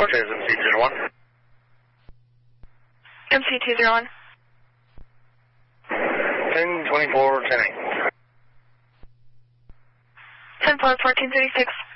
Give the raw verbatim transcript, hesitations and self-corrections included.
Cortez, M C zero one. M C two zero one. ten twenty-four, ten eight. ten four, fourteen thirty-six.